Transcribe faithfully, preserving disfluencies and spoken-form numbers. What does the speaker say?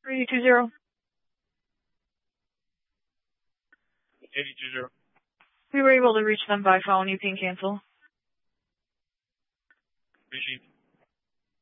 three two zero. eighty two zero. We were able to reach them by phone. You can cancel. Received.